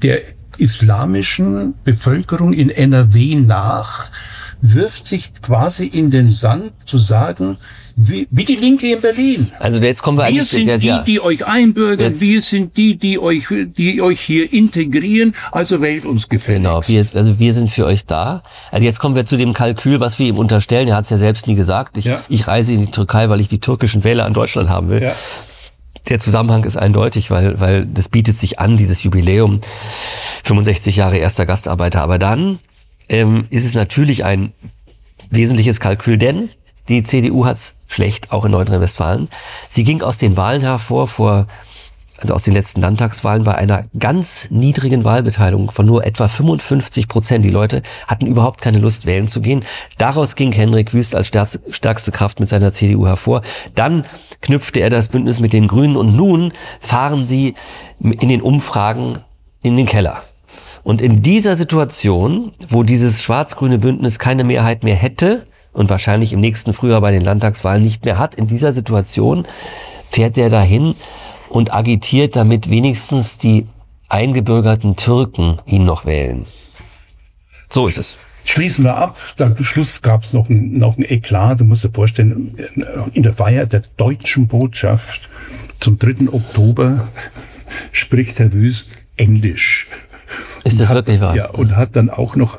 der islamischen Bevölkerung in NRW nach, wirft sich quasi in den Sand zu sagen, wie die Linke in Berlin. Also jetzt kommen wir Wir sind die euch einbürgern, jetzt, wir sind die euch hier integrieren, also wählt uns gefälligst. Genau, wir sind für euch da. Also jetzt kommen wir zu dem Kalkül, was wir ihm unterstellen. Er hat es ja selbst nie gesagt. Ich reise in die Türkei, weil ich die türkischen Wähler an Deutschland haben will. Ja. Der Zusammenhang ist eindeutig, weil das bietet sich an, dieses Jubiläum, 65 Jahre erster Gastarbeiter. Aber dann ist es natürlich ein wesentliches Kalkül, denn die CDU hat's schlecht, auch in Nordrhein-Westfalen. Sie ging aus den Wahlen hervor, also aus den letzten Landtagswahlen, bei einer ganz niedrigen Wahlbeteiligung von nur etwa 55%. Die Leute hatten überhaupt keine Lust, wählen zu gehen. Daraus ging Henrik Wüst als stärkste Kraft mit seiner CDU hervor. Dann knüpfte er das Bündnis mit den Grünen und nun fahren sie in den Umfragen in den Keller. Und in dieser Situation, wo dieses schwarz-grüne Bündnis keine Mehrheit mehr hätte und wahrscheinlich im nächsten Frühjahr bei den Landtagswahlen nicht mehr hat, in dieser Situation fährt er dahin und agitiert, damit wenigstens die eingebürgerten Türken ihn noch wählen. So ist es. Schließen wir ab. Am Schluss gab es noch ein Eklat. Du musst dir vorstellen, in der Feier der deutschen Botschaft zum 3. Oktober spricht Herr Wüst Englisch. Ist das wirklich wahr? Ja, und hat dann auch noch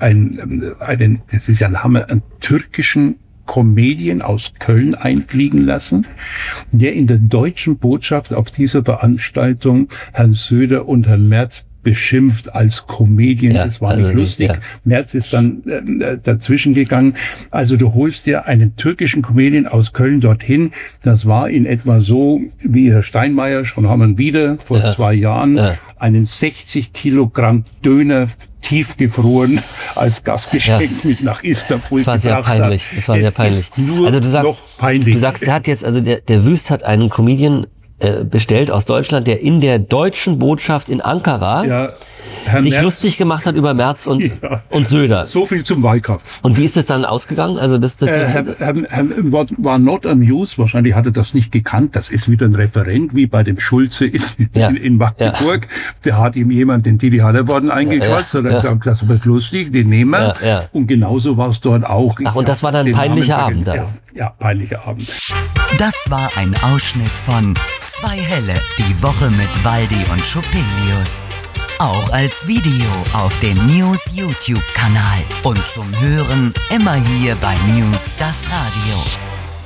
das ist ja ein Hammer, einen türkischen Comedian aus Köln einfliegen lassen, der in der deutschen Botschaft auf dieser Veranstaltung Herrn Söder und Herrn Merz beschimpft als Comedian. Ja, das war nicht lustig. Ja. Merz ist dann dazwischen gegangen. Also du holst dir einen türkischen Comedian aus Köln dorthin. Das war in etwa so, wie Herr Steinmeier schon haben wieder vor 2 Jahren einen 60 Kilogramm Döner tiefgefroren als Gastgeschenk mit nach Istanbul gebracht. Das war sehr peinlich. Also du sagst, der hat jetzt, also der Wüst hat einen Comedian bestellt aus Deutschland, der in der deutschen Botschaft in Ankara sich Merz lustig gemacht hat über Merz und Söder. So viel zum Wahlkampf. Und wie ist es dann ausgegangen? Also Herr war not amused. Wahrscheinlich hat er das nicht gekannt. Das ist wieder ein Referent, wie bei dem Schulze in Magdeburg. Ja. Der hat ihm jemand den Didi Hallervorden eingeschaltet. Hat gesagt, das wird lustig, den nehmen wir. Ja. Und genauso war es dort auch. Ach, und das war dann ein peinlicher Abend dann? Ja, peinlicher Abend. Das war ein Ausschnitt von Zwei Helle, die Woche mit Waldi und Schupelius. Auch als Video auf dem News YouTube-Kanal. Und zum Hören immer hier bei News das Radio.